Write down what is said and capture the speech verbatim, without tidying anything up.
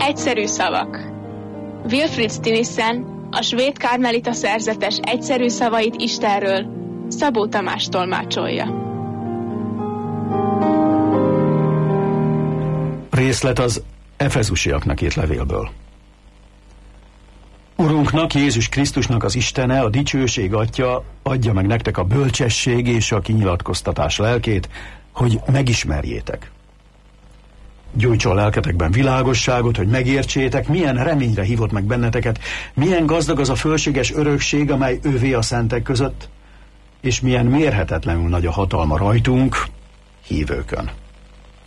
Egyszerű szavak. Wilfrid Stinissen, a svéd karmelita szerzetes egyszerű szavait Istenről Szabó Tamás tolmácsolja. Részlet az Efezusiaknak írt levélből. Urunknak, Jézus Krisztusnak az Istene, a dicsőség Atya adja meg nektek a bölcsesség és a kinyilatkoztatás lelkét, hogy megismerjétek. Gyújtson lelketekben világosságot, hogy megértsétek, milyen reményre hívott meg benneteket, milyen gazdag az a fölséges örökség, amely ővé a szentek között, és milyen mérhetetlenül nagy a hatalma rajtunk, hívőkön.